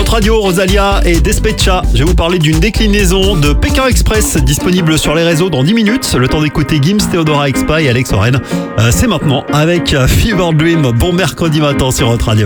Votre Radio, Rosalia et Despecha. Je vais vous parler d'une déclinaison de Pékin Express disponible sur les réseaux dans 10 minutes. Le temps d'écouter Gims, Theodora Expa et Alex Oren. C'est maintenant avec Fever Dream. Bon mercredi matin sur Votre Radio.